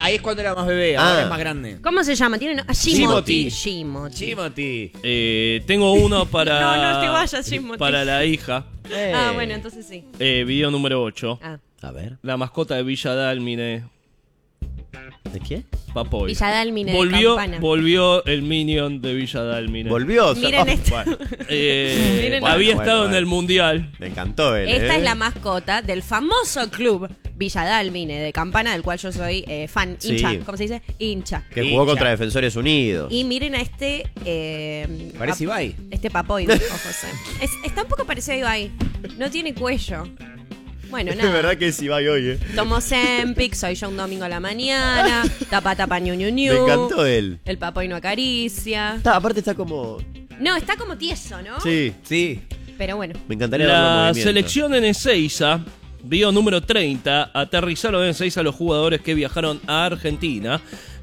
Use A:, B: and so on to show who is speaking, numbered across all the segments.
A: Ahí es cuando era más bebé, ahora es más grande.
B: ¿Cómo se llama? Tiene
A: Jimothy.
B: Jimothy.
C: Tengo uno para...
B: No te vayas, Jimothy.
C: Para la hija.
B: Ah, bueno, entonces sí.
C: Video número 8.
D: A ver.
C: La mascota de Villa Dálmine.
D: ¿De qué?
C: Papoy.
B: Villa Dálmine de Campana.
C: Volvió el Minion de Villa Dálmine.
D: ¿Volvió?
B: Miren esto.
D: Bueno.
C: Había estado en el Mundial.
D: Me encantó él.
B: Esta es la mascota del famoso club Villa Dálmine de Campana, del cual yo soy fan, hincha. ¿Cómo se dice? Hincha.
D: Que jugó contra Defensores Unidos.
B: Y miren a este...
A: Parece Ibai.
B: Este Papoy, José. Está un poco parecido a Ibai. No tiene cuello. Bueno, nada.
D: Es verdad que es Ibai hoy,
B: Tomo Zempic, soy yo un domingo a la mañana. Tapa, ñu, ñu, ñu.
D: Me encantó él.
B: El Papoy no acaricia.
D: Aparte está como...
B: No, está como tieso, ¿no?
D: Sí.
B: Pero bueno.
D: Me encantaría ver el
C: La
D: movimiento.
C: selección en Ezeiza, video número 30, aterrizaron en Ezeiza los jugadores que viajaron a Argentina.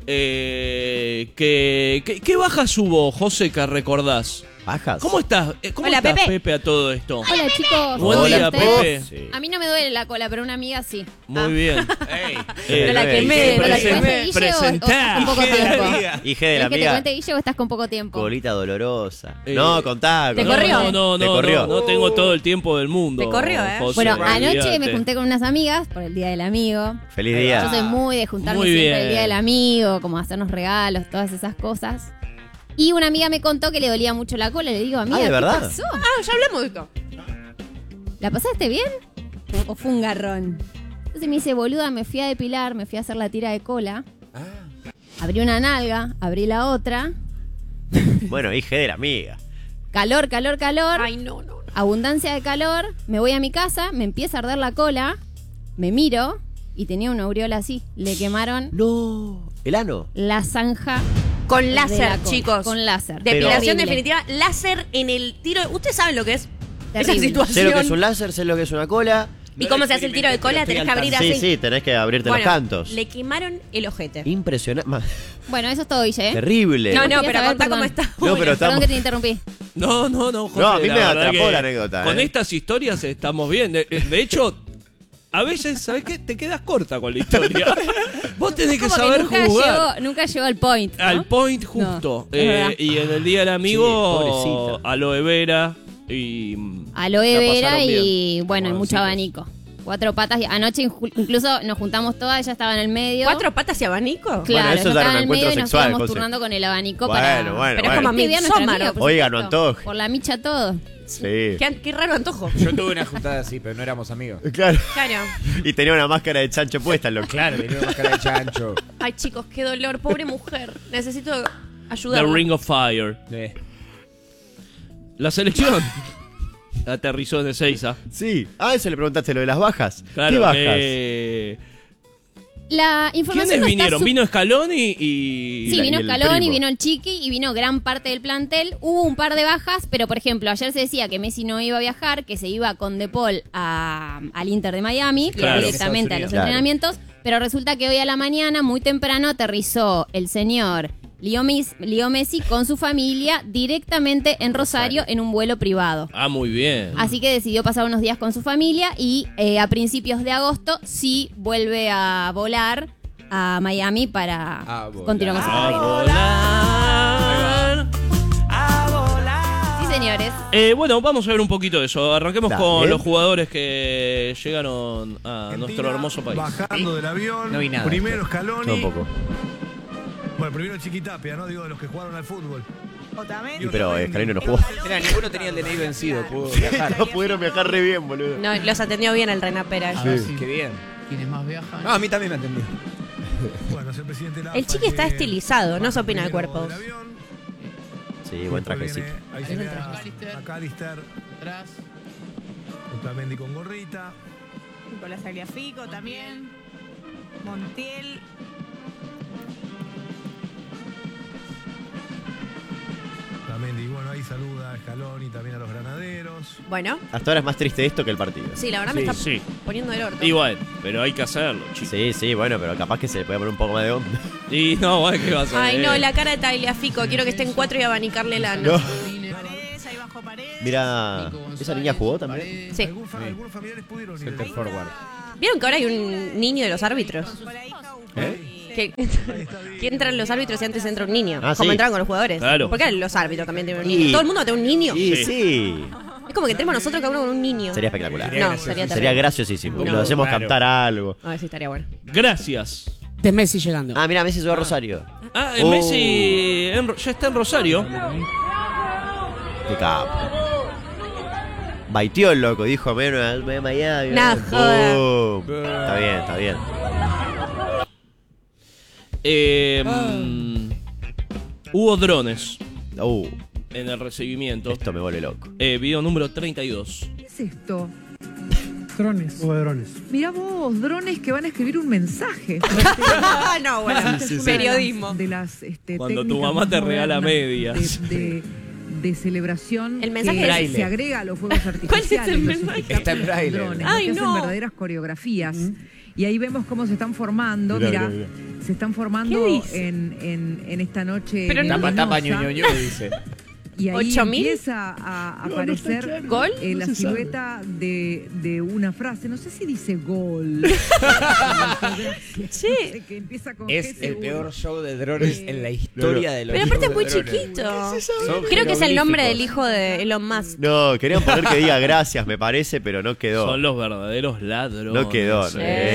C: ¿Qué bajas hubo, José, que recordás?
D: ¿Bajas?
C: ¿Cómo estás?
B: Hola, Pepe.
C: A todo esto?
E: Hola, chicos.
C: Buen
E: ¿Cómo
C: día,
E: están ustedes?
C: Pepe.
D: Sí.
E: A mí no me duele la cola, pero una amiga sí.
C: Muy bien.
B: No la quemé, no la quemé.
C: Presentá.
E: ¿O estás con poco tiempo?
D: Hija de la
E: ¿Querés que te
D: amiga.
E: cuente, Guille, o estás con poco tiempo?
D: Colita dolorosa. No, contá.
B: ¿Te
D: contá.
B: corrió?
C: No,
D: corrió?
C: no tengo todo el tiempo del mundo.
B: Te corrió, ¿eh?
C: José,
E: Bueno, anoche
C: olvídate.
E: me junté con unas amigas por el Día del Amigo.
D: Feliz día.
E: Yo soy muy de juntarme
C: Muy
E: siempre
C: bien.
E: el Día del Amigo, como hacernos regalos, todas esas cosas. Y una amiga me contó que le dolía mucho la cola. Le digo, amiga,
D: ¿de verdad?
E: ¿qué pasó?
B: Ya hablamos de esto.
E: ¿La pasaste bien? ¿O fue un garrón? Entonces me dice, boluda, me fui a depilar, me fui a hacer la tira de cola. Abrí una nalga, abrí la otra.
D: Bueno, hija de la amiga.
E: Calor.
B: Ay, no.
E: Abundancia de calor. Me voy a mi casa, me empieza a arder la cola. Me miro y tenía una aureola así. Le quemaron
D: No. ¿El ano?
E: la zanja.
B: Con
E: de la
B: láser,
E: cola.
B: chicos.
E: Con láser.
B: Depilación
E: Horrible.
B: definitiva. Láser en el tiro. Ustedes saben lo que es esa
E: Terrible.
B: situación.
D: Sé lo que es un láser, sé lo que es una cola.
B: ¿Y cómo se hace el tiro de cola? Tenés que abrir así.
D: Sí, tenés que abrirte
B: Bueno,
D: los cantos.
B: le quemaron el ojete.
D: Impresionante.
E: Bueno, eso es todo, Guille, ¿eh?
D: Terrible.
B: No,
E: Quería
B: pero
E: saber,
B: contá cómo
E: perdón.
B: está.
D: No, pero
E: Perdón
D: estamos...
E: que te interrumpí.
C: No, José.
D: No, a mí me
C: verdad
D: atrapó
C: que
D: la anécdota,
C: Con
D: ¿eh?
C: estas historias estamos bien. De hecho, a veces, ¿sabes qué? Te quedas corta con la historia. Vos tenés que
E: Como
C: saber
E: nunca
C: jugar.
E: nunca llegó al point, ¿no?
C: Al point justo.
E: No, es verdad.
C: Y en el Día del Amigo,
D: Sí, pobrecita.
C: aloe vera y...
E: Aloe
C: la
E: vera
C: pasaron
E: y,
C: bien.
E: bueno, y mucho
C: Jovencitos.
E: abanico. 4 patas. Anoche incluso nos juntamos todas, ella estaba en el medio.
B: 4 patas y abanico.
E: Claro,
D: Bueno, eso
E: yo
D: ya era
E: estaba
D: un
E: en el medio
D: encuentro
E: y nos
D: sexual,
E: íbamos
D: José.
E: turnando con el abanico
D: Bueno,
E: para...
D: bueno,
B: Pero es como
E: Este día nuestra
B: Midsommar.
E: amiga, por
D: Oiga, no
E: supuesto.
D: antoje.
E: Por la micha todo.
D: Sí.
B: Qué raro antojo.
A: Yo tuve una juntada así, pero no éramos amigos.
D: Claro.
B: Claro.
D: Y tenía una máscara de chancho puesta, loco.
A: Claro, tenía una máscara de chancho.
B: Ay, chicos, qué dolor. Pobre mujer. Necesito
C: The
B: ayuda.
C: Ring of Fire. La selección aterrizó en Ezeiza.
D: Sí. Ah, eso le preguntaste, lo de las bajas.
C: Claro,
D: ¿Qué bajas?
E: La información
C: ¿Quiénes
E: no está
C: vinieron? Vino Scaloni y...
E: Sí, vino
D: y el
E: Scaloni,
D: primo.
E: vino el Chiqui y vino gran parte del plantel. Hubo un par de bajas, pero por ejemplo, ayer se decía que Messi no iba a viajar, que se iba con De Paul al Inter de Miami,
C: Claro.
E: directamente a los
D: Claro.
E: entrenamientos, pero resulta que hoy a la mañana, muy temprano, aterrizó el señor Leo Messi con su familia directamente en Rosario en un vuelo privado.
C: Ah, muy bien.
E: Así que decidió pasar unos días con su familia y a principios de agosto sí vuelve a volar a Miami para
A: A volar.
E: continuar con su
C: A
E: carrera.
C: volar.
E: Sí, señores.
C: Bueno, vamos a ver un poquito de eso. Arranquemos
D: Dale.
C: con los jugadores que llegaron a nuestro hermoso país.
F: Bajando del avión.
A: No vi nada.
F: Primero Scaloni.
D: Tampoco.
F: Bueno, primero Chiquitapia, ¿no? Digo, de los que jugaron al fútbol.
D: Y pero Scaloni no jugó.
A: Mira, ninguno tenía el DNI vencido, pudo viajar.
D: No pudieron viajar re bien, boludo.
B: No, los atendió bien el Renapera.
A: Qué bien.
G: ¿Quiénes más viajan?
A: No, a mí también me atendió.
F: Bueno, es el presidente de la
B: El
F: AFA,
B: Chiqui está
F: que
B: estilizado, no se opina de
F: primero
B: cuerpos.
F: del avión.
D: Sí, buen
F: Después
D: trajecito.
F: viene- Ahí se
G: Ahí
F: ve
G: entra
F: a
G: McAllister.
F: McAllister,
G: Atrás.
F: Otamendi con gorrita.
H: Nicolás Agliafico también. Montiel.
F: Otamendi, bueno, ahí saluda a Scaloni, también a los granaderos.
B: Bueno,
D: Hasta ahora es más triste esto que el partido.
B: sí, la verdad me está
C: Sí.
B: poniendo el orto.
C: Igual, pero hay que hacerlo, chicos.
D: Sí, bueno, pero capaz que se le puede poner un poco más de onda.
C: Y no, bueno, ¿qué va a hacer?
B: Ay, no, la cara de Tagliafico. Quiero que estén 4 y abanicarle el ano.
D: No.
H: Paredes, ahí bajo Paredes.
D: Mira, ¿esa niña jugó también?
B: Sí.
F: Algunos familiares pudieron ir.
A: Center forward.
B: ¿Vieron que ahora hay un niño de los árbitros?
H: Por ahí Jau.
D: ¿Eh?
B: Que entran los árbitros y antes entra un niño.
D: Ah,
B: como
D: sí.
B: entran con los jugadores.
C: Claro.
B: Porque los árbitros también tienen un
D: Y-
B: niño. Todo el mundo tiene un niño.
D: Sí, sí.
B: Es como que tenemos nosotros cada uno con un niño.
D: Sería espectacular.
B: No, sería terrible.
D: Sería graciosísimo.
B: No.
D: Lo hacemos
A: Claro.
D: cantar algo.
B: A ver si estaría bueno.
C: Gracias.
G: De Messi llegando.
D: Ah, mira, Messi llegó a Rosario.
C: Ah,
D: Oh.
C: Messi ya está en Rosario.
D: Qué capo. Baiteó el loco, dijo menos Miami.
B: Nah, joda.
D: Boom. Está bien, está bien.
C: Hubo drones
D: Uh,
C: en el recibimiento.
D: esto me vuelve loco.
C: Video número 32.
I: ¿Qué es esto?
F: Drones. Hubo drones.
I: Mirá vos, drones que van a escribir un mensaje.
B: No, bueno. Periodismo.
I: De las,
C: Cuando tu
I: técnicas
C: mamá
I: más
C: te regala
I: modernas
C: medias.
I: De celebración.
B: El mensaje
I: que
A: es-
I: se agrega a los fuegos
B: ¿Cuál
I: artificiales.
B: es el
I: los
B: mensaje?
I: espectáculos
A: Está en braille.
I: con drones,
B: Ay,
I: que hacen
B: no.
I: verdaderas coreografías. Y ahí vemos cómo se están formando. Mirá, se están formando
B: ¿Qué dice?
I: en esta noche.
B: Pero no-
A: Tapa, tapa,
I: luminosa.
A: ñoño, dice.
I: Y ahí
B: 8.000.
I: empieza a aparecer
B: ¿Gol?
I: la silueta de una frase. No sé si dice gol.
B: Sí.
I: Que empieza con
A: Es
I: G
A: el
I: seguro.
A: peor show de drones en la historia de los
B: Pero aparte es muy
A: shows de drones.
B: chiquito.
A: Son
B: Creo que es el nombre del
A: jeroglíficos.
B: hijo de Elon Musk.
D: No, querían poner que diga gracias, me parece, pero no quedó.
C: Son los verdaderos ladrones.
D: No quedó.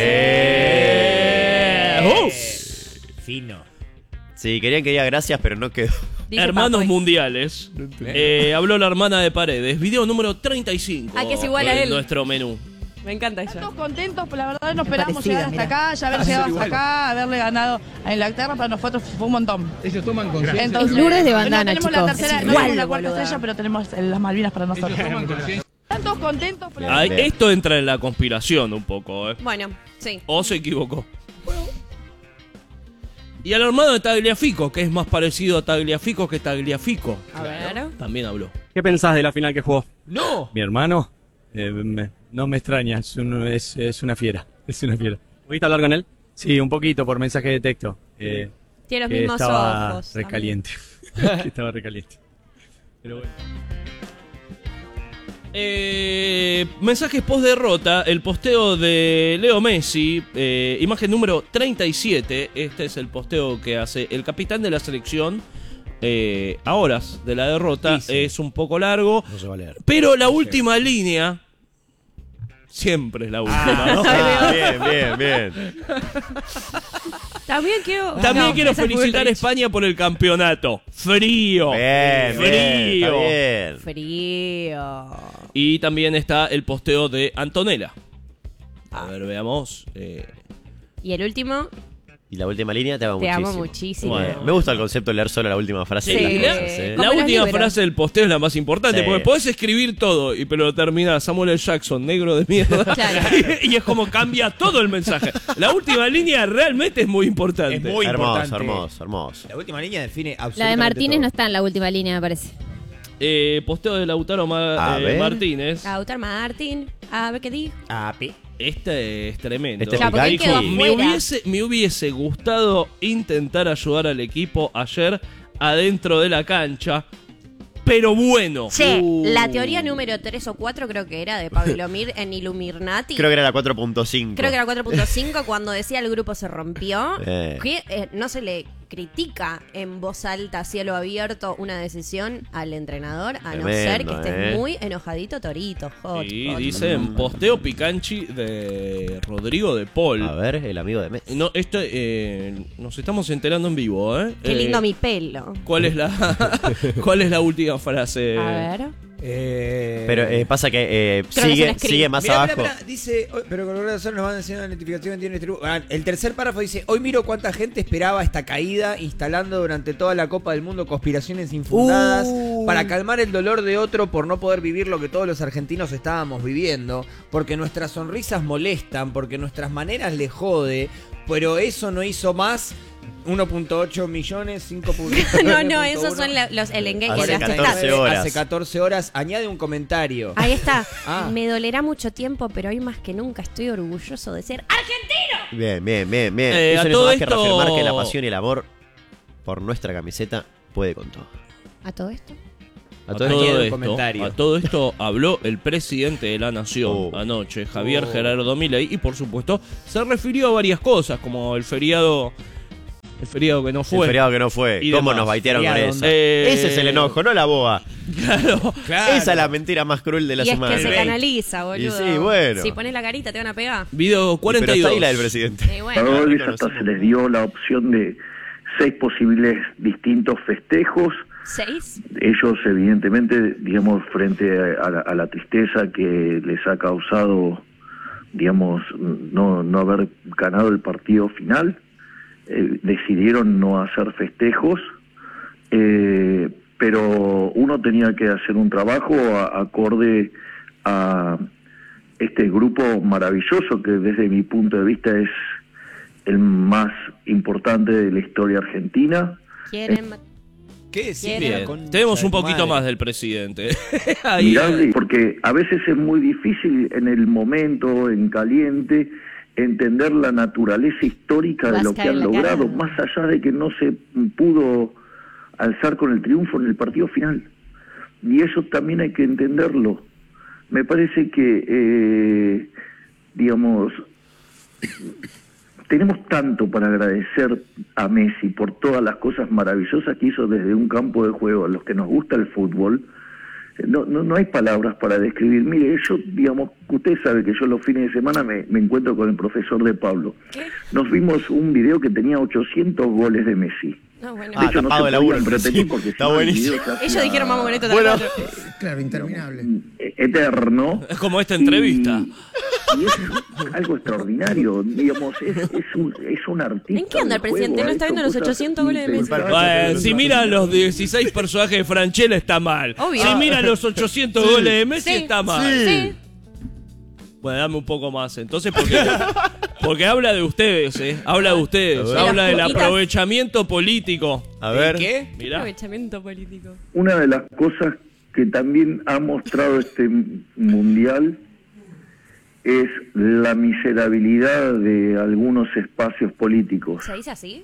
A: Fino.
D: Sí, querían que diga gracias, pero no quedó.
B: Dice
C: Hermanos
B: Papoy.
C: mundiales. Habló la hermana de Paredes. Video número 35.
B: Ah, que es igual a
C: en
B: él.
C: nuestro menú.
B: Me encanta ella.
J: Estamos contentos, pero la verdad no esperamos
I: parecida,
J: llegar hasta
I: mirá.
J: acá, ya haber llegado hasta acá, haberle ganado a Inglaterra para nosotros fue un montón.
F: Ellos toman conciencia.
J: Entonces,
E: Es Lourdes de
J: no
E: bandana,
J: tenemos
E: chicos.
J: la tercera,
E: Es
J: no
E: igual,
J: tenemos la cuarta
B: boluda.
J: estrella, pero tenemos las Malvinas para nosotros.
F: Ellos toman conciencia.
J: Están todos contentos, pero
C: Ay,
D: Bien.
C: esto entra en la conspiración un poco, ¿eh?
B: Bueno, sí.
C: O se equivocó. Y al hermano de Tagliafico, que es más parecido a Tagliafico que Tagliafico.
B: A ver.
C: También habló.
K: ¿Qué pensás de la final que jugó?
A: ¡No!
K: Mi hermano, no me extraña, es una fiera, es una fiera. ¿Pudiste hablar con él? Sí, un poquito por mensaje de texto.
B: Tiene los
K: Que
B: mismos
K: estaba
B: ojos.
K: recaliente. Que estaba recaliente. Pero bueno.
C: Mensajes post derrota, el posteo de Leo Messi, imagen número 37. Este es el posteo que hace el capitán de la selección a horas de la derrota.
A: Dice.
C: Es un poco largo,
D: No se va a leer.
C: pero la última línea siempre es la última, ¿no?
D: Ah, bien, bien, bien.
B: También quiero.
C: También
B: No,
C: quiero
B: esa fue
C: felicitar a
B: otra.
C: España por el campeonato. Frío.
D: Bien, bien,
C: Frío.
D: está bien.
B: Frío.
C: Y también está el posteo de Antonella. A ver, veamos.
B: Y el último,
D: Y la última línea te amo
B: te
D: muchísimo.
B: amo muchísimo.
C: Bueno.
D: Me gusta el concepto de leer solo la última frase.
C: Sí,
D: de las
C: la-
D: cosas, ¿eh?
B: Como
C: La
B: los
C: última
B: libros.
C: frase del posteo es la más importante,
D: Sí.
C: porque podés escribir todo, pero lo termina Samuel L. Jackson, negro de mierda.
B: Claro.
C: Y es como cambia todo el mensaje. La última línea realmente es muy importante.
A: Es muy
D: Hermoso,
A: importante.
D: hermoso, hermoso.
A: La última línea define absolutamente
E: La de Martínez
A: todo.
E: no está en la última línea, me parece.
C: Posteo de Lautaro
D: A ver.
C: Martínez.
B: Lautaro Martín. A ver qué dijo.
A: Api.
C: Este es tremendo.
D: Este es
B: Ya, porque él
D: picante.
B: quedó
C: me,
B: afuera.
C: me hubiese gustado intentar ayudar al equipo ayer adentro de la cancha, pero bueno.
B: Che, la teoría número 3 o 4 creo que era de Pablo Mir en Illuminati.
D: Creo que era la 4.5.
B: Creo que era 4.5 cuando decía el grupo se rompió.
D: Eh.
B: Que no se le critica en voz alta, a cielo abierto, una decisión al entrenador, a no ser que
D: Tremendo,
B: esté muy enojadito Torito. Hot,
C: Y
B: hot.
C: dicen posteo picanchi de Rodrigo de Paul.
D: A ver, el amigo de Messi.
C: No, esto nos estamos enterando en vivo, ¿eh?
B: Qué lindo mi pelo.
C: ¿Cuál es la última frase?
B: A ver.
D: Pero pasa que
B: Creo que es un screen.
D: sigue más
A: Mirá,
D: abajo.
A: mirá, dice, pero con los nos van haciendo la notificación tiene el tercer párrafo dice, hoy miro cuánta gente esperaba esta caída instalando durante toda la Copa del Mundo conspiraciones infundadas para calmar el dolor de otro por no poder vivir lo que todos los argentinos estábamos viviendo, porque nuestras sonrisas molestan, porque nuestras maneras le jode, pero eso no hizo más 1.8 millones, 5.
B: No, esos son el engage,
D: Hace
B: las
D: 14
B: testas.
D: horas.
A: Hace 14 horas, añade un comentario.
B: Ahí está.
A: Ah.
B: Me dolerá mucho tiempo, pero hoy más que nunca estoy orgulloso de ser argentino.
D: Bien, bien, bien, bien.
C: A
D: Eso no es
C: todo
D: más que
C: esto-
D: reafirmar que la pasión y el amor por nuestra camiseta puede con todo.
B: ¿A todo esto?
C: A
A: todo
C: todo,
A: esto,
C: esto,
A: comentario.
C: a todo esto habló el presidente de la Nación
D: Oh.
C: anoche, Javier Gerardo Milei, y por supuesto se refirió a varias cosas, como el feriado El feriado que no fue.
D: El feriado que no fue.
C: Y
D: ¿Cómo
C: demás.
D: nos baitearon con
A: Feriado,
D: eso? Ese es el enojo, no la boa.
C: Claro.
D: Esa es la mentira más cruel de la
B: Y es
D: semana.
B: que se canaliza, boludo.
D: Y sí, bueno.
B: Si pones la carita te van a pegar.
C: Video
D: Pero está
C: 42.
D: ahí la del presidente.
B: Y bueno.
G: A Dolores hasta se les dio la opción de 6 posibles distintos festejos.
B: 6.
G: Ellos, evidentemente, digamos, frente a la tristeza que les ha causado, digamos, no haber ganado el partido final, decidieron no hacer festejos, pero uno tenía que hacer un trabajo acorde a este grupo maravilloso que desde mi punto de vista es el más importante de la historia argentina.
A: ¿Qué decir?
C: Bien. Tenemos un poquito más del presidente. Ahí.
G: Mirable, porque a veces es muy difícil en el momento, en caliente, entender la naturaleza histórica de lo que han logrado, más allá de que no se pudo alzar con el triunfo en el partido final. Y eso también hay que entenderlo. Me parece que, digamos, tenemos tanto para agradecer a Messi por todas las cosas maravillosas que hizo desde un campo de juego. A los que nos gusta el fútbol, no hay palabras para describir. Mire, yo, digamos, usted sabe que yo los fines de semana me encuentro con el profesor de Pablo. Nos vimos un video que tenía 800 goles de Messi.
B: No, bueno.
G: De hecho, no se podían repetir porque
D: está buenísimo.
B: Ellos dijeron vamos con esto.
D: Bueno.
F: Claro, interminable.
G: Eterno.
C: Es como esta entrevista.
G: Y es algo extraordinario, digamos, es un artista.
B: ¿En qué anda el presidente? ¿No está viendo los 800 goles de Messi?
C: Bueno, si mira los 16 personajes de Franchella está mal.
B: Obvio.
C: Si mira los 800 goles de Messi está mal.
B: Sí.
C: Bueno, dame un poco más. Entonces, porque habla de ustedes, Habla de ustedes.
G: A ver.
C: Habla del
B: De las
C: aprovechamiento político.
D: A ver.
A: ¿Qué?
C: Mirá.
B: Aprovechamiento político.
G: Una de las cosas que también ha mostrado este mundial es la miserabilidad de algunos espacios políticos.
B: ¿Se dice así?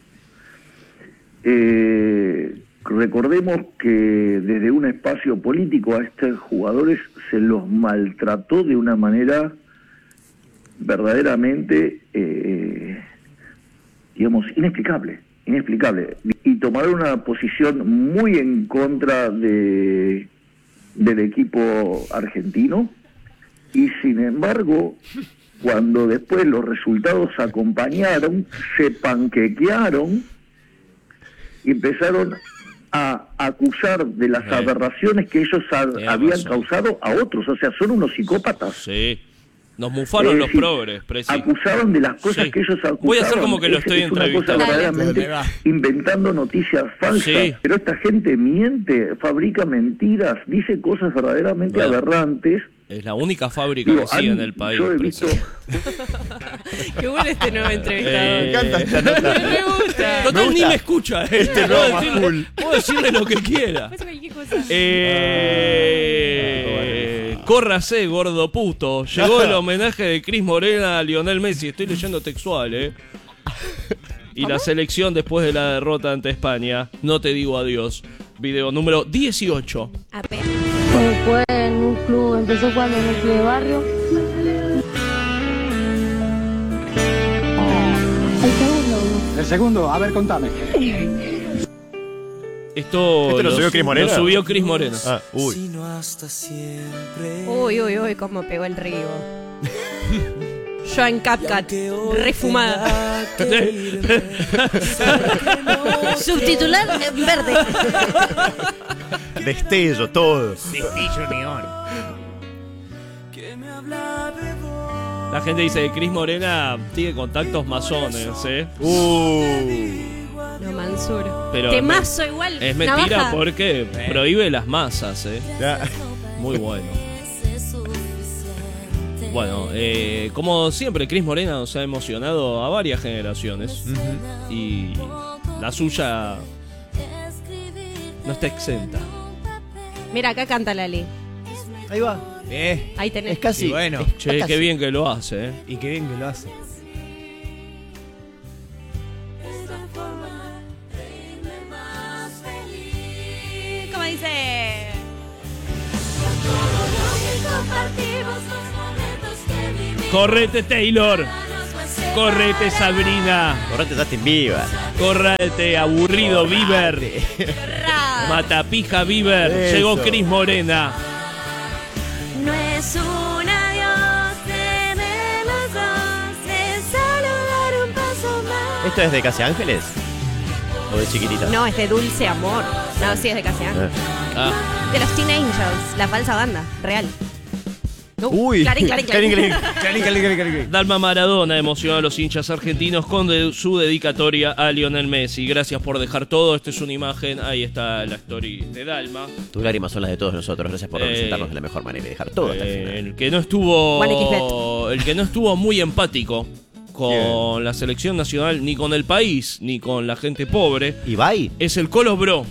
G: Recordemos que desde un espacio político a estos jugadores se los maltrató de una manera verdaderamente, digamos, inexplicable. Y tomaron una posición muy en contra del equipo argentino. Y sin embargo, cuando después los resultados acompañaron, se panquequearon y empezaron a acusar de las aberraciones que ellos habían causado a otros. O sea, son unos psicópatas.
C: Sí. Nos mufaron los progres, Presi.
G: Acusaban de las cosas
C: Sí.
G: que ellos acusaban.
C: Voy a hacer como que lo estoy
G: Es una cosa
C: entrevistando.
G: verdaderamente inventando noticias falsas.
C: Sí.
G: Pero esta gente miente, fabrica mentiras, dice cosas verdaderamente aberrantes.
C: Es la única fábrica
G: Digo,
C: que sigue en el país.
G: yo he
C: Presi.
G: visto
B: Qué bueno este nuevo entrevistador.
C: Me
D: encanta esta nota.
B: Me gusta.
C: Total, ni me escucha.
D: Este no, más full.
C: Puedo decirle lo que quiera.
B: Pues cualquier cosa.
C: Córrase, gordo puto. Llegó el homenaje de Cris Morena a Lionel Messi. Estoy leyendo textual, Y la selección después de la derrota ante España. No te digo adiós. Video número 18.
L: Fue en un club, empezó jugando en un club de barrio.
K: El segundo, a ver, contame.
C: Esto
D: lo subió Cris Morena.
C: Lo subió Cris Morena.
D: Ah, uy.
B: Uy, cómo pegó el río. Yo en CapCut, refumada. Subtitular en verde.
D: Destello, todo.
A: Destello neón.
C: La gente dice que Cris Morena tiene contactos masones,
B: No, Mansur.
C: Pero
B: Temazo igual.
C: Es mentira
B: navaja.
C: porque prohíbe las masas, Muy bueno. Bueno, como siempre, Cris Morena nos ha emocionado a varias generaciones. Y la suya no está exenta.
B: Mira, acá canta Lali.
D: Ahí va.
B: Ahí tenés.
D: Es casi.
A: Y bueno.
C: Che, qué bien que lo hace,
A: Y qué bien que lo hace.
B: ¿Cómo dice?
C: Correte, Taylor. Correte, Sabrina.
D: Correte, Justin Bieber.
C: Correte, aburrido Bieber. Matapija Bieber.
D: Eso.
C: Llegó Cris Morena.
B: No es un adiós, tiene los dos, es solo dar un paso más.
D: ¿Esto es de Casi Ángeles? ¿O de Chiquitita?
B: No, es de Dulce Amor. No, sí, es de Casi Ángeles. De los Teen Angels, la falsa banda, real.
D: Uy,
B: Clarín.
C: Dalma Maradona emocionó a los hinchas argentinos con su dedicatoria a Lionel Messi. Gracias por dejar todo. Esta es una imagen. Ahí está la story de Dalma.
D: Tus lágrimas son las de todos nosotros. Gracias por representarnos de la mejor manera y dejar todo hasta el final.
C: El que no estuvo muy empático con la selección nacional, ni con el país, ni con la gente pobre.
D: ¿Ibai?
C: Es el Colo Bro.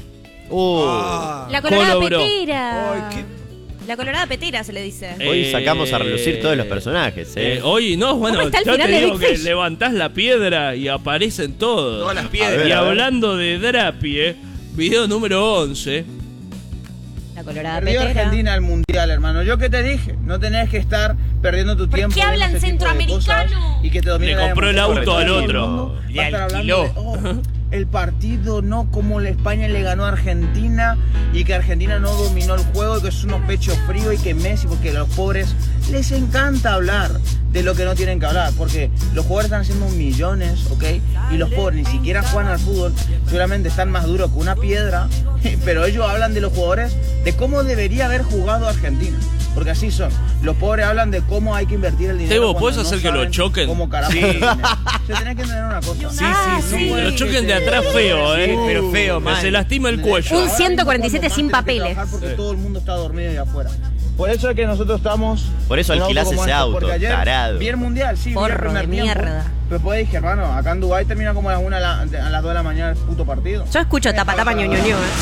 B: La colorada
C: Colo Bro.
B: petera. La colorada petera se le dice.
D: Hoy sacamos a relucir todos los personajes.
C: Hoy no, bueno,
B: ¿Cómo está el
C: yo
B: final
C: te
B: de
C: digo
B: Big
C: que
B: Fish?
C: levantás la piedra y aparecen todos.
A: Todas las piedras.
C: Y hablando de Drapi, video número 11.
B: La colorada
M: Perdió
B: petera.
M: Argentina al mundial, hermano. Yo qué te dije, no tenés que estar perdiendo tu tiempo.
B: qué hablan
M: viendo ese tipo de
B: centroamericano?
M: cosas Y que te domine
C: Le
M: la
C: compró el
M: emoción.
C: auto al
M: Todo el
C: otro.
M: mundo va a
A: Le
M: estar
A: alquiló.
M: hablando de, el partido, no como la España le ganó a Argentina y que Argentina no dominó el juego y que es unos pechos fríos y que Messi, porque a los pobres les encanta hablar de lo que no tienen que hablar, porque los jugadores están haciendo millones, ¿ok? Y los pobres ni siquiera juegan al fútbol, seguramente están más duros que una piedra, pero ellos hablan de los jugadores, de cómo debería haber jugado Argentina. Porque así son. Los pobres hablan de cómo hay que invertir el dinero.
C: Tebo,
M: cuando
C: ¿puedes
M: no
C: hacer que lo
M: saben
C: choquen?
M: cómo carajo
C: Sí.
M: el dinero. O sea, tenés que entender una cosa.
C: Sí. Lo choquen de atrás feo,
A: pero feo,
C: Que
A: mal.
C: se lastima el cuello.
B: Un 147 sin papeles.
M: Porque todo el mundo está dormido ahí afuera. Por eso es que nosotros estamos.
D: Por eso
M: en un
D: alquilás
M: como
D: ese
M: este,
D: auto,
M: porque ayer
D: tarado.
M: Vi el mundial, sí, vi el
B: Porro
M: primer
B: de
M: tiempo.
B: mierda.
M: Pero después dije, hermano, acá en Dubái termina como a las 1 a las 2 de la mañana el puto partido.
B: Yo escucho tapa ño.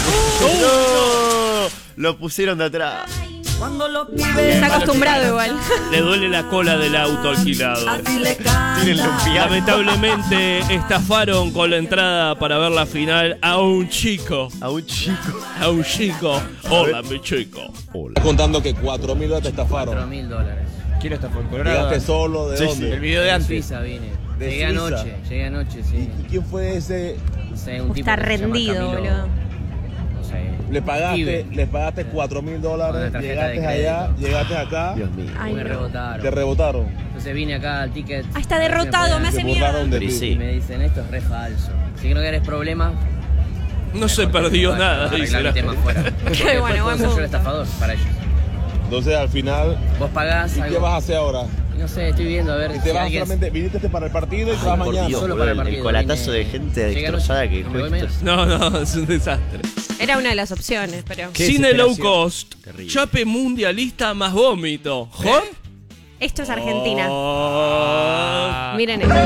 D: ¡No! Lo pusieron de atrás.
B: Está acostumbrado igual.
C: Le duele la cola del auto alquilado.
D: Tírenle un piano.
C: Lamentablemente estafaron con la entrada para ver la final a un chico.
D: A un chico.
C: A un chico. Hola, mi chico.
D: Hola.
F: Contando que $4.000 te estafaron.
N: $4.000.
A: ¿Quién lo estafó? ¿El Colorado?
F: ¿Llegaste solo? ¿De dónde?
A: El video de antes.
N: Suiza vine.
F: ¿De
N: Llegué
F: Suiza?
N: anoche, sí.
F: ¿Y quién fue ese?
N: No sé, un tipo
B: Está
N: que se llama
B: rendido,
N: Camilo,
B: boludo.
N: No sé.
F: Le pagaste
N: Con la
F: $4.000,
N: tarjeta de
F: llegaste allá,
N: crédito.
F: llegaste acá,
D: Dios mío.
B: Ay,
N: Me
B: no.
N: rebotaron.
F: te rebotaron.
N: Entonces vine acá al ticket.
B: Ah, está derrotado, me
F: Se
B: hace mierda.
F: burlaron de
D: Pero
F: ti.
D: sí.
N: Y me dicen, esto es re falso. Si no querés problemas,
C: No se perdió nada, dice la
N: tema afuera.
B: Qué bueno, buen
N: Soy yo
B: punto.
N: el estafador para ellos.
F: Entonces al final,
N: Vos pagás
F: ¿y
N: algo.
F: qué vas a hacer ahora?
N: Y no sé, estoy viendo a ver
F: Y
N: si
F: te vas
N: alguien...
F: solamente, viniste para el partido y te vas
D: Por
F: mañana.
D: Dios,
N: Solo
D: boludo,
N: para el
D: el
N: partido,
D: colatazo
N: vine-
D: de gente
N: Llegué
D: destrozada
N: anoche,
D: que
N: me voy
D: fue esto.
C: No, es un desastre.
B: Era una de las opciones, pero.
A: Qué
C: Cine low
A: desesperación.
C: cost.
D: Terrible.
C: Chape mundialista más vómito. ¿Jor?
B: Esto es Argentina.
C: Oh.
B: Miren esto.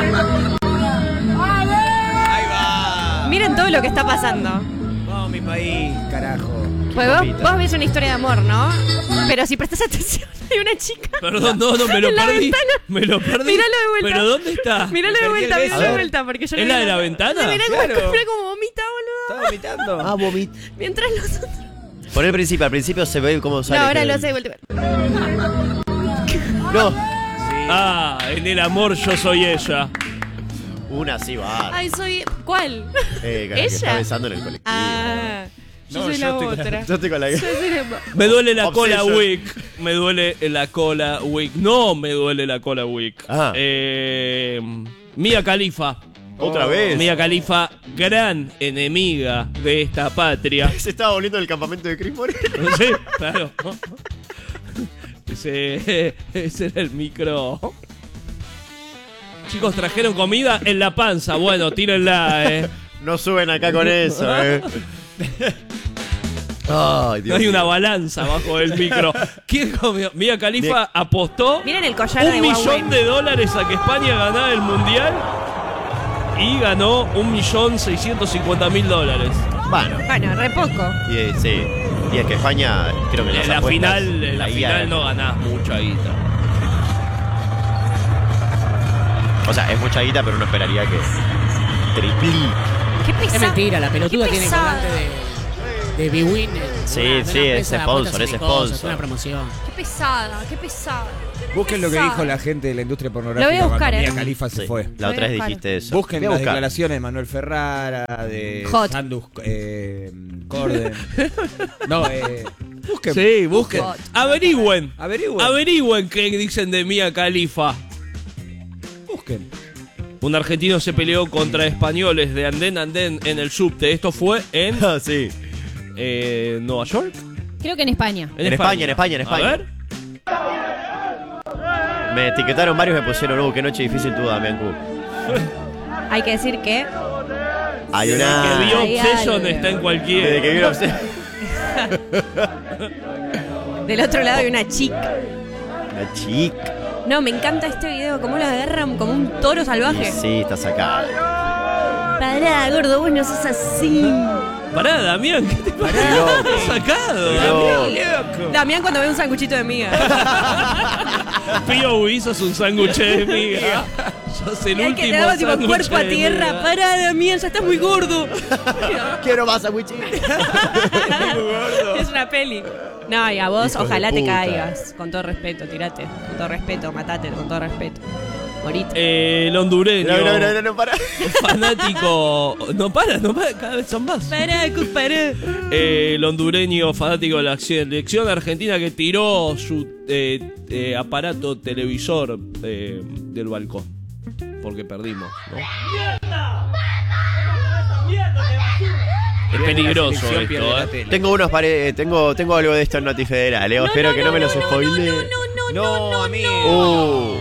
B: Miren todo lo que está pasando.
A: Vamos, mi país, carajo.
B: Pues vos ves una historia de amor, ¿no? Pero si prestas atención, hay una chica.
C: Perdón, no, me lo
B: en la
C: perdí.
B: ventana.
C: Me lo perdí.
B: Míralo de vuelta.
C: ¿Pero dónde está?
B: Míralo de
A: perdí
B: vuelta,
A: el
B: míralo
A: beso.
B: de
A: A ver.
B: vuelta, porque yo
C: ¿Es
B: no
C: la
B: vi
C: de la
B: nada.
C: ventana?
B: Mirá
A: Claro.
B: cómo vomita, boludo.
A: Estaba vomitando.
D: Ah, vomit.
B: Mientras nosotros.
D: Por el principio, al principio se ve cómo sale.
B: No, ahora
D: que-
B: lo hace de vuelta.
D: No.
C: Ah, en el amor yo soy ella.
D: Una sí va.
B: Ay, soy. ¿Cuál?
D: Que está
B: ¿Ella?
D: besando en el colectivo.
B: Ah. Yo
A: No,
B: soy
A: yo
B: la
A: estoy con la-
B: otra.
D: Yo estoy con la.
B: Yo soy la-
C: Me duele la cola
D: Obsession.
C: Wick. Me duele la cola Wick. No me duele la cola Wick.
D: Ah.
C: Mia Khalifa.
D: Otra vez.
C: Mia Khalifa, gran enemiga de esta patria.
D: Se estaba volviendo del campamento de Chris Moreno.
C: Sí, claro. Ese era el micro. Chicos, trajeron comida en la panza. Bueno, tírenla,
D: No suben acá con eso, Ay, Dios
C: No hay
D: mío.
C: una balanza bajo el micro. ¿Quién comió? Mia Khalifa apostó
B: Miren el collar de
C: $1 millón
B: Huawei.
C: a que España ganara el mundial y ganó $1.650.000.
D: Bueno,
B: Bueno, re poco.
D: y, sí. Y es que España, creo que
C: En
D: las
C: la
D: apuestas,
C: final, en la
D: guía-
C: final no ganás mucha guita.
D: O sea, es mucha guita, pero uno esperaría que triplique.
B: Qué pesado.
N: Es mentira, la pelotuda
B: Qué
N: tiene
B: pesado.
N: colgante de...
O: de Bwin.
D: Sí, es sponsor, es sponsor.
O: Es una promoción.
B: Qué pesada, qué pesada.
A: Busquen lo que dijo la gente de la industria pornográfica
B: Lo voy a buscar,
A: cuando Mia Khalifa se fue.
D: La otra vez dijiste eso.
A: Busquen
D: Voy a
A: las
D: buscar.
A: declaraciones de Manuel Ferrara, de
B: Hot.
A: Sandus Corden. No, busquen.
C: Sí, busquen.
B: Hot.
C: Averigüen.
A: Averigüen.
C: Averigüen qué dicen de Mia Khalifa.
A: Busquen.
C: Un argentino se peleó contra españoles de andén a andén en el subte. Esto fue en
D: Sí.
C: Nueva York.
E: Creo que en España.
D: En España.
C: A ver.
D: Me etiquetaron varios y me pusieron, qué noche difícil tuvo Damián Q.
B: Hay que decir que
D: Hay
C: Que
D: una...
C: vio
B: Hay
C: Obsession
B: algo.
C: está en
D: Desde
C: cualquiera.
D: que vio Obsession.
B: del otro lado hay una chica.
D: Una chica.
B: No, me encanta este video, cómo lo agarran como un toro salvaje.
D: Sí, está sacada.
B: Pará, gordo, vos no sos así.
C: Pará, Damián, ¿qué te pasa? Estás sacado.
D: Pero-
B: Damián cuando ve un sanguchito de miga.
C: P.O.V. sos un sándwich de miga. Sos el
B: Y hay
C: último
B: que te daba tipo
C: sándwich
B: cuerpo a
C: de
B: tierra.
C: miga.
B: Pará, Damián, ya estás muy gordo.
D: Quiero más sándwich.
B: Es una peli. No, y a vos
A: Hijos de
B: ojalá te
A: puta.
B: caigas. Con todo respeto, tirate. Con todo respeto, matate, con todo respeto.
C: El hondureño.
D: No, para.
C: Fanático. No para, cada vez son más.
B: Pará, pará.
C: El hondureño fanático de la selección argentina que tiró su aparato televisor del balcón. Porque perdimos, ¿no? Es peligroso esto, ¿eh?
D: Tengo unos tengo algo de esto en Notifederal, espero que no me los spoile.
A: No, amigo.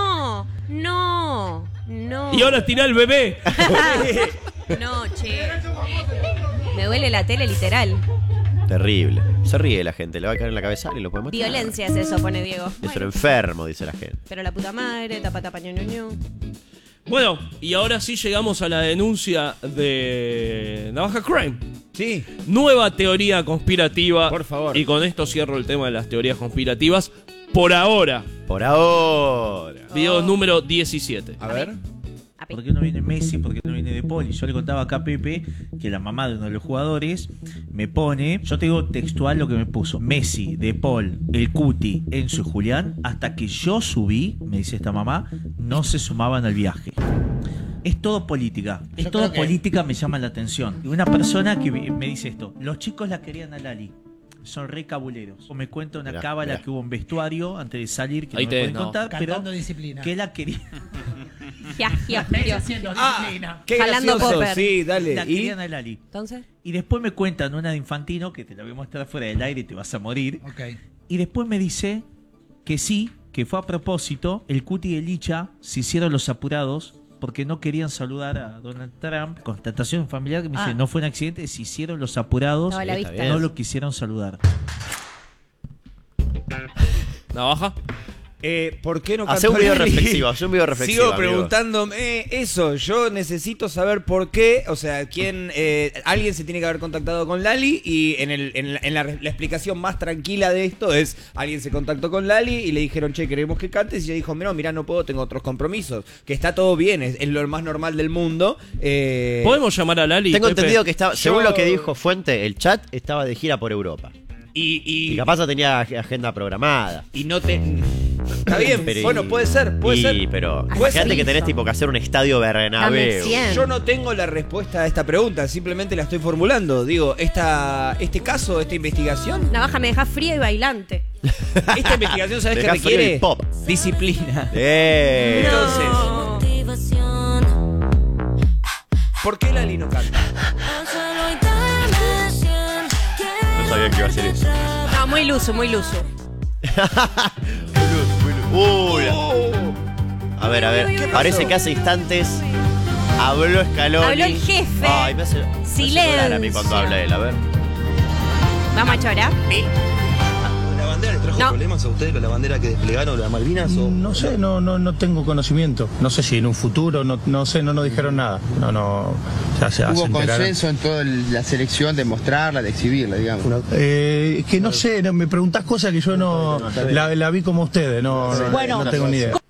B: No.
C: Y ahora tira el bebé.
B: No, che. Me duele la tele literal.
D: Terrible. Se ríe la gente, le va a caer en la cabeza y lo podemos matar.
B: Violencia es eso, pone Diego.
D: Es un enfermo, dice la gente.
B: Pero la puta madre, tapa, ño.
C: Bueno, y ahora sí llegamos a la denuncia de Navaja Crime.
A: Sí.
C: Nueva teoría conspirativa.
A: Por favor.
C: Y con esto cierro el tema de las teorías conspirativas. Por ahora.
D: Por ahora.
C: Video número 17.
A: A ver.
P: ¿Por qué no viene Messi? ¿Por qué no viene De Paul? Y yo le contaba acá a Pepe que la mamá de uno de los jugadores me pone, yo te digo textual lo que me puso: Messi, De Paul, el Cuti, Enzo y Julián, hasta que yo subí, me dice esta mamá, no se sumaban al viaje. Es todo política. Es todo política, me llama la atención. Y una persona que me dice esto: los chicos la querían a Lali. Son re cabuleros. O me cuenta una cábala que hubo en vestuario antes de salir, que
C: ahí
P: no me pueden
C: no.
P: contar,
O: Cantando
P: pero
O: disciplina.
P: que la quería.
A: Qué
B: Jalando
A: gracioso.
B: popper.
A: Sí, dale.
P: La
A: ¿Y?
P: querían a Lali.
B: Entonces,
P: Y después me cuentan una de Infantino, que te la voy a mostrar fuera del aire y te vas a morir.
O: Ok.
P: Y después me dice que sí, que fue a propósito, el Cuti y el Licha se hicieron los apurados porque no querían saludar a Donald Trump. Constatación familiar que me dice, no fue un accidente, se hicieron los apurados,
B: No, la vista.
P: no lo quisieron saludar.
C: Navaja.
A: ¿Por qué no
D: Hacé
A: cantó
D: un video
A: Lali?
D: reflexivo, hacé un video reflexivo.
A: Sigo
D: amigo.
A: preguntándome eso. Yo necesito saber por qué. O sea, quién. Alguien se tiene que haber contactado con Lali. Y en la explicación más tranquila de esto es: alguien se contactó con Lali y le dijeron, che, queremos que cantes. Y ella dijo, mira, no puedo, tengo otros compromisos. Que está todo bien, es lo más normal del mundo.
C: ¿Podemos llamar a Lali?
D: Tengo
C: Pepe?
D: entendido que estaba, según
A: Yo-
D: lo que dijo Fuente, el chat estaba de gira por Europa. Y capaz no tenía agenda programada.
A: Y no te. Está bien,
D: Pero-
A: bueno, puede ser.
D: Pero
A: Puede ser.
D: fíjate que tenés tipo que hacer un estadio Bernabéu.
A: Yo no tengo la respuesta a esta pregunta, simplemente la estoy formulando. Digo, este caso, esta investigación,
B: Navaja me deja fría y bailante.
A: esta investigación, ¿sabes qué
D: Dejá frío
A: requiere?
D: el pop.
A: Disciplina.
D: Entonces,
A: ¿por qué Lali no canta?
D: no sabía que iba a hacer eso.
B: No, muy luso, muy luso.
D: A ver, parece que hace instantes habló Scaloni.
B: Habló el jefe.
D: Ay, me hace llorar a mí cuando habla él, a ver.
B: Vamos a chorar.
Q: ¿La bandera les trajo problemas a ustedes con la bandera que desplegaron, la Malvinas? O...
F: No sé, no tengo conocimiento. No sé si en un futuro, no sé, no nos dijeron nada. Ya se
R: Hubo
F: enteraron.
R: consenso en toda la selección de mostrarla, de exhibirla, digamos.
F: Es que no sé, me preguntás cosas que yo no la vi como ustedes, no tengo ni idea.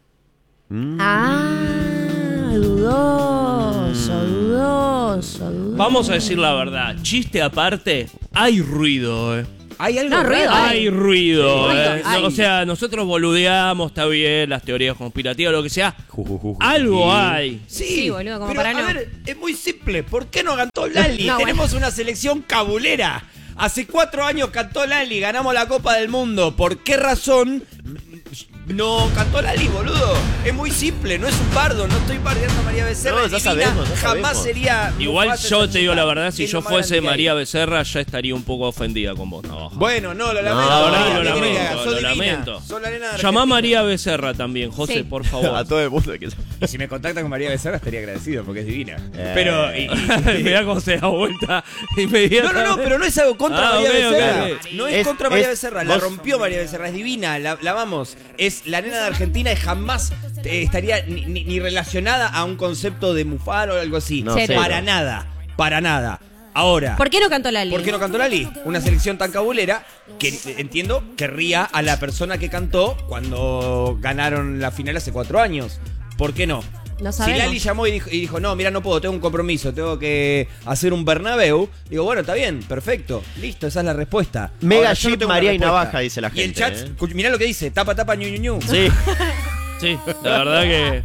B: Dudoso.
C: Vamos a decir la verdad. Chiste aparte, hay ruido,
A: ¿Hay algo?
E: No, ruido
C: Hay ruido.
E: Ruido hay.
C: O sea, nosotros boludeamos, está bien, las teorías conspirativas, lo que sea. Algo hay.
A: Sí,
E: boludo, como
A: pero
E: para
A: a
E: no.
A: ver, es muy simple. ¿Por qué no cantó Lali?
E: No,
A: Tenemos una selección cabulera. Hace 4 años cantó Lali, ganamos la Copa del Mundo. ¿Por qué razón no cantó Lali, boludo? Es muy simple, no es un bardo. No estoy bardeando a María Becerra.
D: No,
A: es
D: ya
A: divina,
D: sabemos, ya
A: jamás
D: sabemos.
A: sería...
C: Igual
A: Mufasa
C: yo
A: esa
C: te digo
A: chica.
C: la verdad, si
A: Es
C: yo
A: lo más
C: fuese
A: grande que hay.
C: María Becerra ya estaría un poco ofendida con vos, Navaja.
A: Bueno, no, lo
C: No,
A: lamento.
C: no,
A: María,
C: lo
A: ¿qué querés que haga?
C: lamento,
A: Sos
C: lo
A: divina.
C: lamento.
A: Sos la nena de
C: Llamá a
A: Argentina.
C: María Becerra también, José,
E: Sí.
C: por favor.
D: A todo el mundo que...
A: Y si me contactan con María Becerra estaría agradecido porque es divina. Pero...
C: Mirá cómo se da vuelta inmediatamente.
A: No, pero no es algo contra María
C: ok,
A: Becerra.
C: ok.
A: No es contra María Becerra, la
D: vos-
A: rompió María Becerra, es divina, la vamos. Es la nena de Argentina y jamás estaría ni relacionada a un concepto de Mufaro o algo así.
D: No,
E: cero.
A: Para nada. Ahora,
E: ¿Por qué no cantó Lali?
A: ¿por qué no cantó Lali? Una selección tan cabulera que entiendo querría a la persona que cantó cuando ganaron la final hace 4 años. ¿Por qué no?
E: No
A: Si
E: sabemos.
A: Lali llamó y dijo, no, mira, no puedo, tengo un compromiso, tengo que hacer un Bernabéu. Digo, bueno, está bien, perfecto, listo, esa es la respuesta.
D: Mega
A: Ahora, yo no
D: Jeep,
A: tengo una
D: María y
A: respuesta.
D: Navaja, dice la
A: Y el
D: gente,
A: chat, mirá lo que dice, tapa, tapa, ñu, ñu, ñu.
D: Sí.
C: Sí, la verdad que...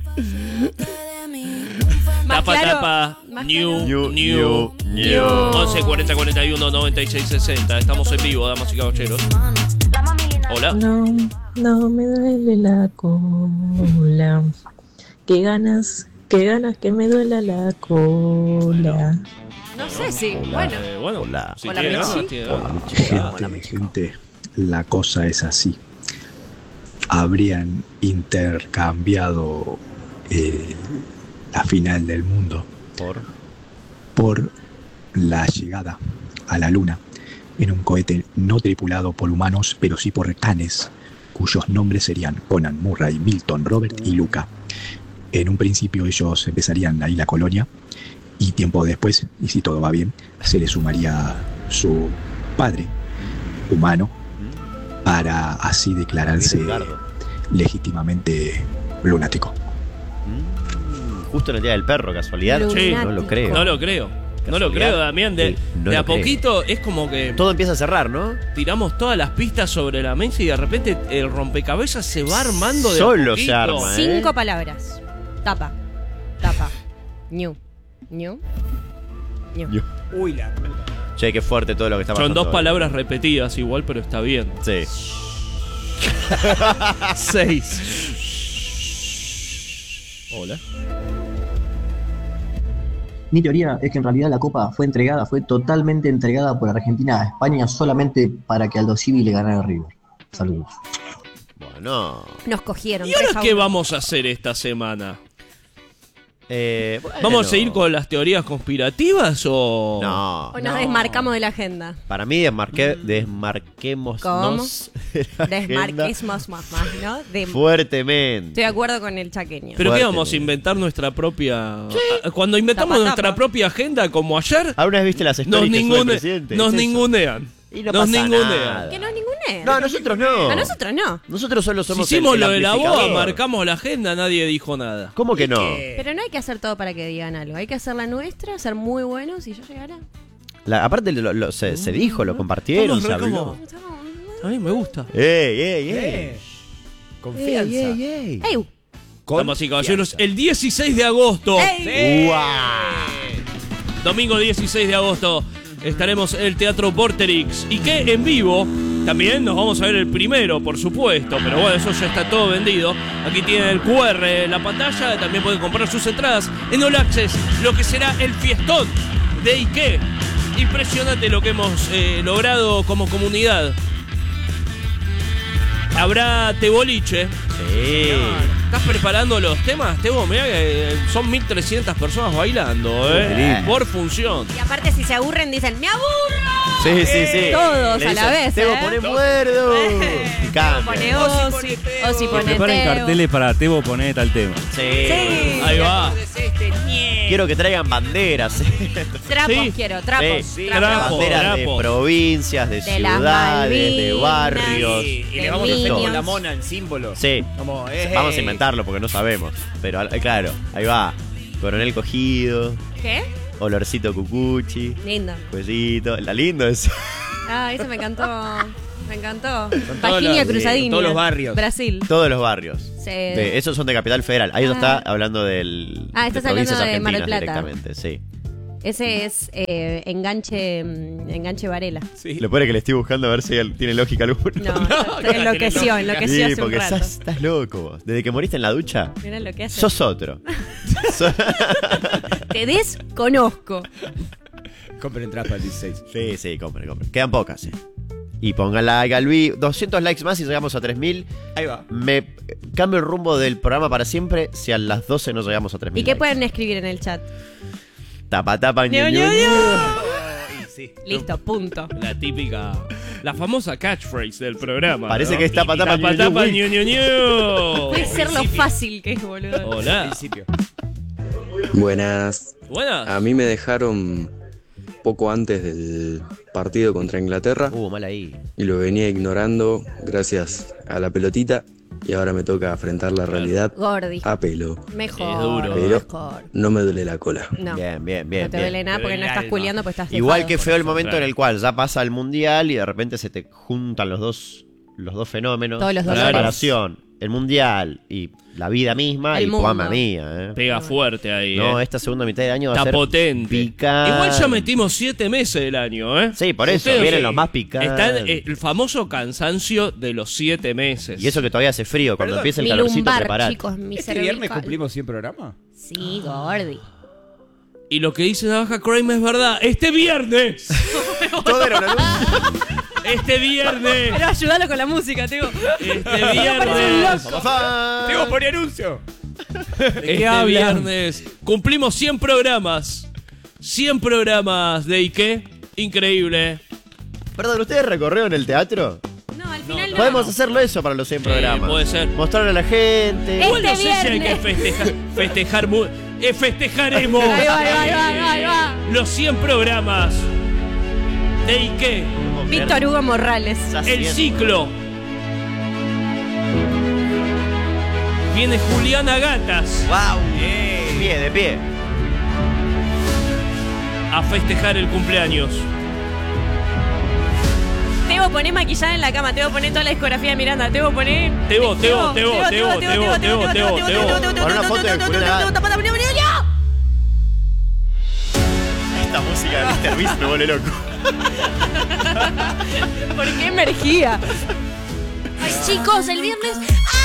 E: Más
C: Tapa,
E: claro,
C: tapa,
E: más
C: new. 11 40 41 96 60. Estamos en vivo, damas y caballeros. Hola.
O: No me duele la cola. Qué ganas que me duela la cola.
E: No sé si, bueno.
C: Bueno,
D: Hola.
C: si
E: Hola,
C: tiene ganas,
E: Michi.
C: tiene ganas.
S: Gente, la cosa es así. Habrían intercambiado la final del mundo por la llegada a la luna en un cohete no tripulado por humanos, pero sí por canes, cuyos nombres serían Conan, Murray, Milton, Robert y Luca. En un principio ellos empezarían ahí la colonia y tiempo después, y si todo va bien, se le sumaría su padre humano para así declararse legítimamente lunático.
D: Justo en el día del perro, casualidad.
C: Sí.
D: No lo creo.
C: No lo creo. No lo creo, Damián. De
D: No
C: a
D: lo creo.
C: poquito es como que...
D: Todo empieza a cerrar, ¿no?
C: Tiramos todas las pistas sobre la mesa y de repente el rompecabezas se va armando de a
D: Solo
C: poquito.
D: se arma,
E: 5 palabras. Tapa. Ñu.
A: Uy, la...
D: Che, qué fuerte todo lo que está
C: Son
D: pasando.
C: 2 palabras repetidas igual, pero está bien.
D: Sí.
C: 6. Hola.
T: Mi teoría es que en realidad la Copa fue totalmente entregada por Argentina a España solamente para que Aldo Civi le ganara a River. Saludos.
D: Bueno.
E: Nos cogieron.
C: ¿Y ahora
E: 3-1.
C: qué vamos a hacer esta semana?
D: Bueno.
C: ¿Vamos a seguir con las teorías conspirativas o...?
D: No.
E: O nos desmarcamos de la agenda.
D: Para mí desmarquémonos
E: ¿Cómo?
D: de la agenda
E: Desmarquemos más, ¿no?
D: fuertemente.
E: Estoy de acuerdo con el chaqueño.
C: ¿Pero qué
D: Fuerte,
C: vamos a inventar nuestra propia...? Cuando inventamos
E: Tapa,
C: nuestra
E: tapa.
C: propia agenda, como ayer,
D: ¿Alguna vez viste las
C: nos,
D: stories que sube el presidente?
C: nos
D: Es eso.
C: ningunean.
D: Y no
C: nos
D: pasa
C: ningunean.
D: nada.
E: Que no ninguneen.
D: No, nosotros no.
E: A nosotros no.
D: Nosotros solo
C: Si
D: somos
C: hicimos
D: el
C: lo de la boa,
D: amplificador.
C: marcamos la agenda, nadie dijo nada.
D: ¿Cómo que no?
E: Pero no hay que hacer todo para que digan algo. Hay que hacer la nuestra, ser muy buenos y yo llegará.
D: Aparte se dijo, lo compartieron, se
C: Estamos re
D: habló.
C: A mí me gusta.
D: ¡Ey!
A: Confianza.
E: ¡Ey!
C: Damas y caballeros, el 16 de agosto.
E: ¡Ey!
C: Domingo 16 de agosto estaremos en el Teatro Vorterix. Y que en vivo también nos vamos a ver el primero, por supuesto. Pero bueno, eso ya está todo vendido. Aquí tienen el QR en la pantalla. También pueden comprar sus entradas en All Access, lo que será el fiestón de Ike. Impresionante lo que hemos logrado como comunidad. Habrá Teboliche.
D: Sí.
C: ¿Estás preparando los temas, Tebo? Mirá que son 1.300 personas bailando, por función.
E: Y aparte, si se aburren, dicen: ¡me aburro!
D: Sí.
E: Todos
D: Le
E: a la
D: dicen,
E: vez.
D: Tebo, poné muerdo. Y cambia.
E: Pone Osi, Osi pone
K: Preparen
E: Tebo.
K: carteles para Tebo poner tal tema.
D: Sí.
C: Ahí va.
D: Quiero que traigan banderas.
E: Trapos
C: Sí.
E: quiero, trapos.
D: Sí.
E: trapos.
D: Banderas de provincias, de
E: De las
D: ciudades, de
E: Malvinas.
D: barrios.
A: Y
E: De
A: le vamos a hacer
E: Minions.
A: con la mona en símbolo.
D: Sí.
A: Como,
D: Vamos a inventarlo porque no sabemos. Pero claro, ahí va. Coronel cogido,
E: ¿Qué?
D: olorcito cucuchi,
E: Lindo.
D: cuellito. La lindo es.
B: Ah, eso me encantó. Me encantó.
A: todos
B: Virginia
A: los-
B: Cruzadinha.
A: todos los barrios.
B: Brasil.
D: Todos los barrios.
B: Sí.
D: Esos son de Capital Federal. Ahí está hablando del.
B: Ah, estás
D: de provincias
B: hablando de Mar del
D: argentinas
B: Plata.
D: directamente, sí.
B: Ese es enganche Varela.
D: Lo peor es que le estoy buscando a ver si tiene lógica alguno.
B: No, enloqueció
D: Sí,
B: hace un
D: porque
B: rato.
D: estás loco vos. Desde que moriste en la ducha,
B: Mirá lo que hace.
D: sos otro.
B: Te desconozco.
A: Compren entradas para el 16.
D: Sí, compren. Quedan pocas, Y pongan like al video. 200 likes más y llegamos a 3000.
A: Ahí va.
D: Me cambio el rumbo del programa para siempre si a las 12 no llegamos a 3000.
B: ¿Y qué pueden escribir en el chat?
D: Tapa,
B: Ño,
D: ñu,
B: ño,
D: ñu.
B: Listo, punto.
C: La típica, la famosa catchphrase del programa.
D: Parece
C: ¿no?
D: que es tapa,
C: Tapa,
D: ñu, ñu,
C: tapa,
D: ñu.
C: ñu, ñu, ñu.
B: Puede ser lo fácil que es, boludo.
C: Hola.
U: Buenas.
C: Buenas.
U: A mí me dejaron poco antes del partido contra Inglaterra.
D: Mal ahí.
U: Y lo venía ignorando gracias a la pelotita. Y ahora me toca afrontar la realidad
B: Gordi.
U: a pelo.
B: Mejor.
C: Es duro.
U: Pero
B: Mejor.
U: no me duele la cola.
B: No.
D: Bien.
B: No te duele nada porque no estás culiando, pues estás
D: Igual
B: cejado.
D: que feo el momento en el cual ya pasa el mundial y de repente se te juntan los dos fenómenos.
B: Todos los
D: la
B: dolores.
D: separación, el mundial y la vida misma
B: El
D: y tu
B: mundo.
D: mamma mía.
C: Pega fuerte ahí.
D: No, esta segunda mitad de año va a
C: Está
D: ser
C: potente.
D: picante.
C: Igual ya metimos 7 meses del año, ¿eh?
D: Sí, por eso, vienen los más picantes.
C: Está el famoso cansancio de los 7 meses.
D: Y eso que todavía hace frío, cuando
A: Perdón.
D: empieza el
B: Mi
D: calorcito,
B: lumbar,
D: preparate.
B: chicos, mi
A: ¿Este viernes
B: cervical.
A: cumplimos 100 programas?
B: Sí, Gordi.
C: Y lo que dice Navaja Crime es verdad. ¡Este viernes!
D: Todo era una luz.
C: ¡Este viernes!
B: Pero ayúdalo con la música, Teo.
C: ¡Este viernes!
A: Tengo por anuncio.
C: Este viernes cumplimos 100 programas. 100 programas de Ike. Increíble.
D: Perdón, ¿ustedes recorrieron el teatro?
B: No, al final no.
D: Podemos hacerlo eso para los 100 programas.
C: Puede ser.
D: Mostrarle a la gente.
B: Este
C: Igual no sé si hay que
B: viernes.
C: festejar festejaremos
B: Ahí va.
C: los 100 programas de Ike.
B: Víctor Hugo Morales.
C: El ciclo. Viene Juliana Gatas.
D: ¡Wow! De pie.
C: A festejar el cumpleaños.
B: Teo, poné maquillada en la cama. Teo, poné toda la discografía de Miranda. Teo, poné.
C: Teo.
D: Pon una foto de Juliana Gatas. Esta música de Mr. Beast me vuelve loco.
B: ¿Por qué energía? Ay, chicos, el viernes.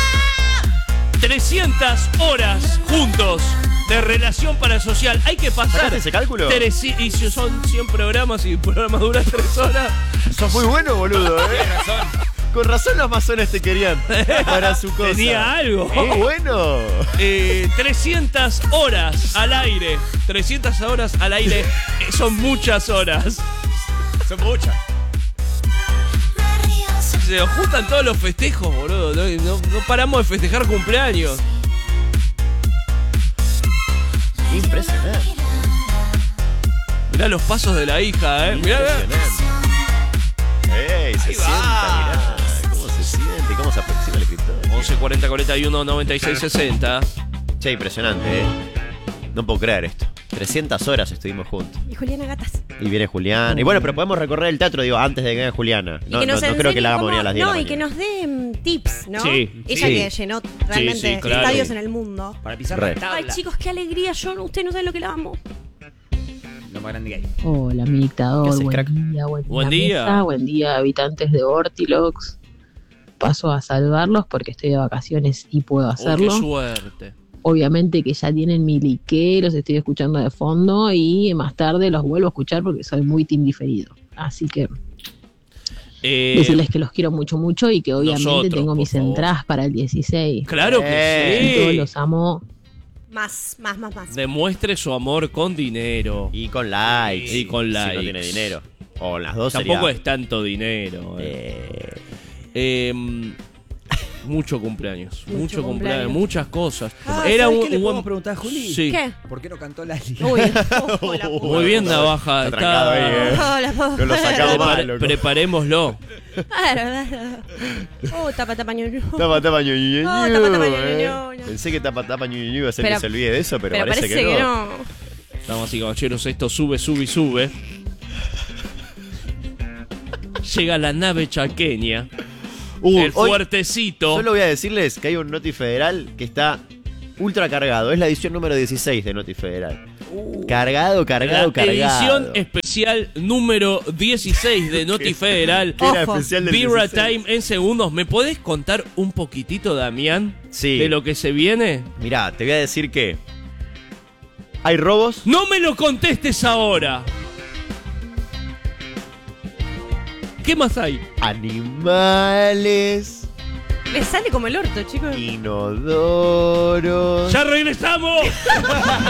C: 300 horas juntos de relación parasocial. Hay que pasar.
D: ¿Sacaste ese cálculo?
C: Y si son 100 programas y el programa dura 3 horas.
D: Sos muy bueno, boludo, Con razón los masones te querían para su cosa.
C: Tenía algo.
D: Bueno.
C: 300 horas al aire. 300 horas al aire son muchas horas.
A: Son muchas.
C: Se nos juntan todos los festejos, boludo. No paramos de festejar cumpleaños.
D: Impresionante.
C: Mirá los pasos de la hija, Mirá.
D: Ey, se sienta, mirá. ¿Cómo se siente? ¿Cómo se aproxima el escritorio?
C: 11 40 41 96 60.
D: Che, impresionante, No puedo creer esto. 300 horas estuvimos juntos.
B: Y Juliana Gatas.
D: Y viene Julián. Y bueno, pero podemos recorrer el teatro, digo, antes de que venga Juliana. No creo que la hagamos venir a las 10 de la
B: No, y que
D: mañana.
B: nos dé tips, ¿no?
C: Sí,
B: Ella
D: sí.
B: que llenó realmente
C: sí, claro.
B: estadios en el mundo.
A: Para pisar
D: Re.
A: la tabla.
B: Ay, chicos, qué alegría. Usted no sabe lo que la amo.
A: Lo más grande que hay.
O: Hola, mi dictador.
D: ¿Qué haces,
O: Buen
D: crack?
O: día,
C: Buen día.
O: Buen día, habitantes de Ortilox. Paso a saludarlos porque estoy de vacaciones y puedo
C: Qué
O: hacerlo.
C: suerte.
O: Obviamente que ya tienen mi like, los estoy escuchando de fondo y más tarde los vuelvo a escuchar porque soy muy team diferido. Así que decirles que los quiero mucho, mucho y que obviamente
C: nosotros,
O: tengo mis
C: por favor.
O: entradas para el 16.
C: Claro que
O: Todos
C: sí.
O: los amo.
B: Más.
C: Demuestre su amor con dinero.
D: Y con likes.
C: Y con likes.
D: Si no tiene dinero. O las dos
C: Tampoco
D: sería...
C: es tanto dinero. Mucho cumpleaños. Mucho cumpleaños. Muchas cosas.
A: Era
C: un
A: ¿qué le
C: buen.
A: podemos preguntar a Juli?
C: Sí.
B: ¿Qué?
A: ¿Por qué no cantó Lali?
B: Uy,
C: Muy bien, Navaja.
D: Está trancado ahí,
B: Hola,
D: No lo sacamos mal, loco.
C: Preparémoslo.
B: Tapa ñoño.
D: Tapa, ñu, ñu,
B: Oh,
D: ñu,
B: tapa, ñoño.
D: Pensé que tapa, ñu, ñu, iba a hacer
B: Pero-
D: que se olvide de eso, pero
B: Pero
D: parece que no.
C: Damas y caballeros, esto sube, sube y sube. llega la nave chaqueña.
D: Hoy
C: El fuertecito.
D: Solo voy a decirles que hay un Noti Federal que está ultra cargado. Es la edición número 16 de Noti Federal. Cargado.
C: Edición especial número 16 de Noti Federal.
D: ¿Qué era especial del
C: Birra
D: 16?
C: Time en segundos. ¿Me podés contar un poquitito, Damián?
D: Sí.
C: De lo que se viene.
D: Mirá, te voy a decir que hay robos.
C: ¡No me lo contestes ahora! ¿Qué más hay?
D: Animales.
B: Le sale como el orto, chicos.
D: Inodoros.
C: ¡Ya regresamos!